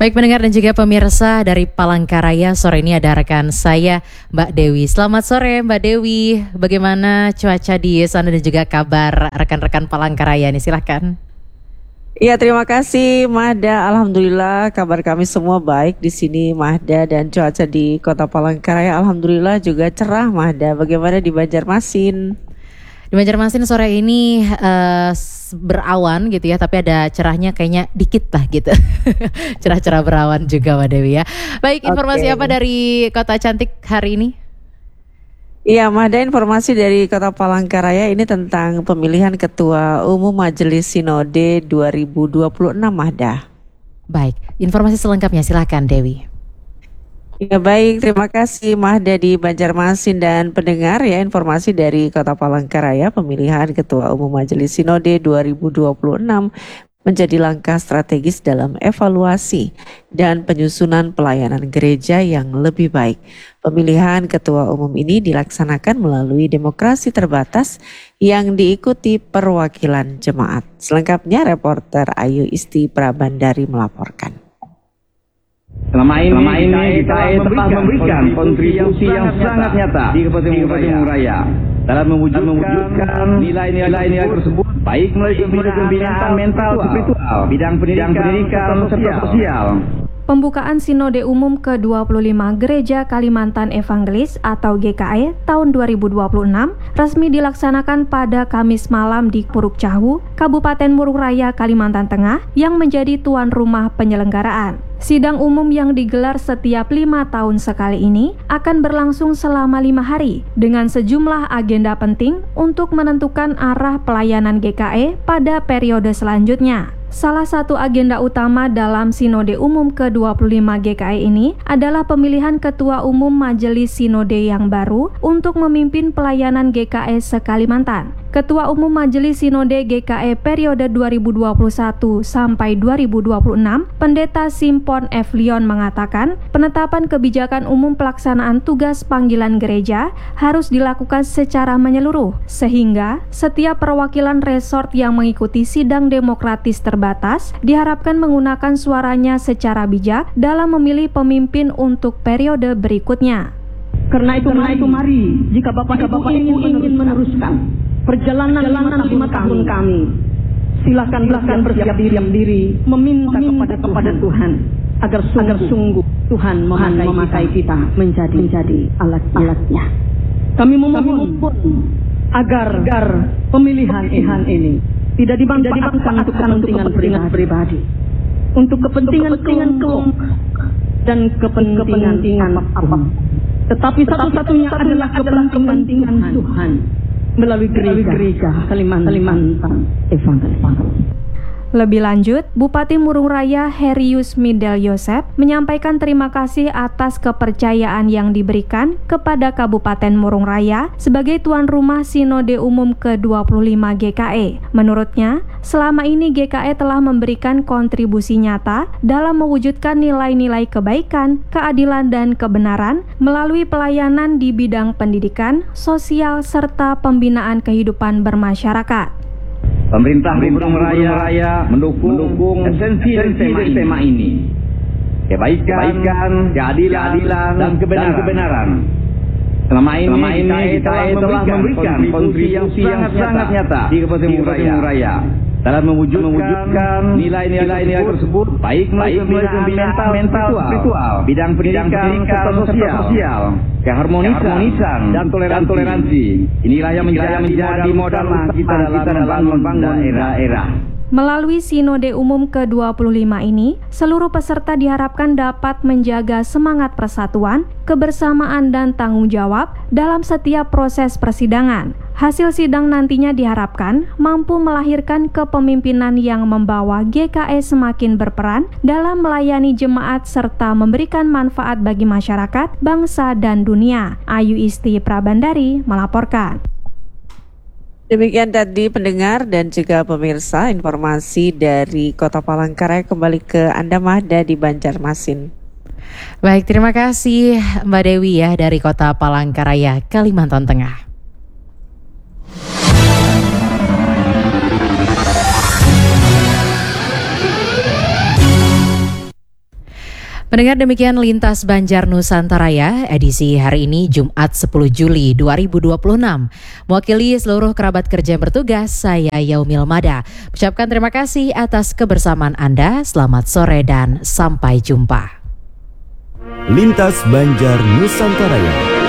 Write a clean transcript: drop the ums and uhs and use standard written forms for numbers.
Baik pendengar dan juga pemirsa dari Palangkaraya, sore ini ada rekan saya Mbak Dewi. Selamat sore Mbak Dewi, bagaimana cuaca di sana dan juga kabar rekan-rekan Palangkaraya ini, silahkan. Iya, terima kasih Mahda. Alhamdulillah kabar kami semua baik di sini Mahda, dan cuaca di Kota Palangkaraya alhamdulillah juga cerah Mahda. Bagaimana di Banjarmasin? Di Banjarmasin sore ini berawan gitu ya, tapi ada cerahnya kayaknya dikit lah gitu. Cerah-cerah berawan juga Mbak Dewi ya. Baik, informasi apa dari Kota Cantik hari ini? Iya Mahda, informasi dari Kota Palangkaraya ini tentang pemilihan Ketua Umum Majelis Sinode 2026 Mahda. Baik, informasi selengkapnya silakan Dewi. Ya baik, terima kasih Mahda di Banjarmasin dan pendengar ya, informasi dari Kota Palangkaraya, pemilihan Ketua Umum Majelis Sinode 2026 menjadi langkah strategis dalam evaluasi dan penyusunan pelayanan gereja yang lebih baik. Pemilihan Ketua Umum ini dilaksanakan melalui demokrasi terbatas yang diikuti perwakilan jemaat. Selengkapnya reporter Ayu Isti Prabandari melaporkan. Selama ini kita telah memberikan kontribusi yang sangat nyata di Kabupaten Raya dalam mewujudkan nilai-nilai tersebut, baik melalui pembinaan mental, spiritual, bidang pendidikan, serta sosial. Pembukaan Sinode Umum ke-25 Gereja Kalimantan Evangelis atau GKE tahun 2026 resmi dilaksanakan pada Kamis malam di Puruk Cahu, Kabupaten Murung Raya, Kalimantan Tengah yang menjadi tuan rumah penyelenggaraan. Sidang umum yang digelar setiap 5 tahun sekali ini akan berlangsung selama 5 hari dengan sejumlah agenda penting untuk menentukan arah pelayanan GKE pada periode selanjutnya. Salah satu agenda utama dalam Sinode Umum ke-25 GKE ini adalah pemilihan Ketua Umum Majelis Sinode yang baru untuk memimpin pelayanan GKE se-Kalimantan. Ketua Umum Majelis Sinode GKE periode 2021 sampai 2026, Pendeta Simpon F. Leon mengatakan, penetapan kebijakan umum pelaksanaan tugas panggilan gereja harus dilakukan secara menyeluruh, sehingga setiap perwakilan resort yang mengikuti sidang demokratis terbatas diharapkan menggunakan suaranya secara bijak dalam memilih pemimpin untuk periode berikutnya. Karena itu mari jika Bapak Ibu ingin meneruskan perjalanan 5 tahun kami, silakan bersiap diri meminta kepada Tuhan agar sungguh Tuhan memakai kita menjadi alat-alatnya. Kami memohon agar pemilihan ini tidak dimanfaatkan untuk kepentingan pribadi, untuk kepentingan kelompok dan kepentingan apa, tetapi satu-satunya adalah kepentingan Tuhan melalui gereja Kalimantan Evangelis. Lebih lanjut, Bupati Murung Raya Herius Midel Yosep menyampaikan terima kasih atas kepercayaan yang diberikan kepada Kabupaten Murung Raya sebagai tuan rumah Sinode Umum ke-25 GKE. Menurutnya, selama ini GKE telah memberikan kontribusi nyata dalam mewujudkan nilai-nilai kebaikan, keadilan, dan kebenaran melalui pelayanan di bidang pendidikan, sosial, serta pembinaan kehidupan bermasyarakat. Pemerintah Murung Raya mendukung esensi dari tema ini. Kebaikan, keadilan, dan kebenaran. Selama ini kita telah memberikan kontribusi yang sangat nyata di Kabupaten Murung Raya dalam mewujudkan nilai-nilai tersebut, baik melalui pembinaan mental, spiritual, bidang pendidikan, serta sosial, keharmonisan dan toleransi. Inilah yang menjadi modal kita dalam membangun daerah. Melalui Sinode Umum ke-25 ini, seluruh peserta diharapkan dapat menjaga semangat persatuan, kebersamaan, dan tanggung jawab dalam setiap proses persidangan. Hasil sidang nantinya diharapkan mampu melahirkan kepemimpinan yang membawa GKE semakin berperan dalam melayani jemaat serta memberikan manfaat bagi masyarakat, bangsa, dan dunia. Ayu Isti Prabandari melaporkan. Demikian tadi pendengar dan juga pemirsa informasi dari Kota Palangkaraya. Kembali ke Anda Mahda di Banjarmasin. Baik, terima kasih Mbak Dewi ya dari Kota Palangkaraya, Kalimantan Tengah. Mendengar demikian Lintas Banjar Nusantaraya edisi hari ini Jumat 10 Juli 2026. Mewakili seluruh kerabat kerja yang bertugas, saya Yaumil Mada. Ucapkan terima kasih atas kebersamaan Anda. Selamat sore dan sampai jumpa. Lintas Banjar Nusantaraya.